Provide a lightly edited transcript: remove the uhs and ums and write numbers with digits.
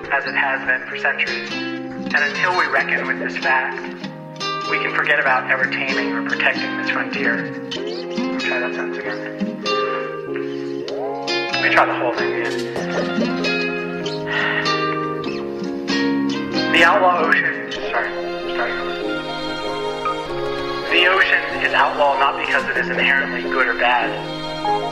as it has been for centuries. And until we reckon with this fact, we can forget about ever taming or protecting this frontier. Let me try that sentence again. Let me try the whole thing again. The outlaw ocean, starting over. The ocean is outlawed not because it is inherently good or bad,